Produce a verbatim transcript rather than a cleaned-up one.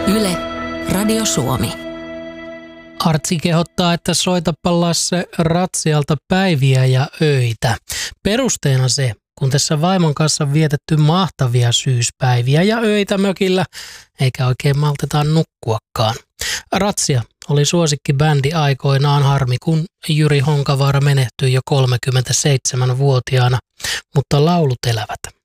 Yle, Radio Suomi. Artsi kehottaa, että soitapa Lasse Ratsialta päiviä ja öitä. Perusteena se, kun tässä vaimon kanssa vietetty mahtavia syyspäiviä ja öitä mökillä, eikä oikein malteta nukkuakaan. Ratsia oli suosikkibändi aikoinaan, harmi kun Jyri Honkavaara menehtyi jo kolmekymmentäseitsemänvuotiaana, mutta laulut elävät.